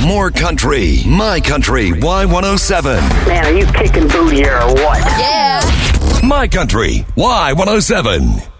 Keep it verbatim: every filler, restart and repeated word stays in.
more country. My Country Y one oh seven. Man, are you kicking booty here or what? Yeah. My Country Y one oh seven.